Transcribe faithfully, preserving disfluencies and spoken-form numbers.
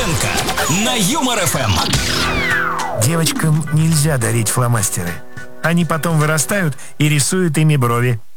Руденко на Юмор эф эм. Девочкам нельзя дарить фломастеры. Они потом вырастают и рисуют ими брови.